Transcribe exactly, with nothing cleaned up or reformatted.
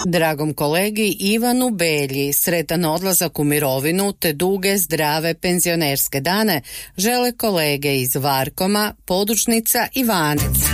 Dragom kolegi Ivanu Belji sretan odlazak u mirovinu te duge zdrave penzionerske dane žele kolege iz Varkoma, Podružnica i Vanec.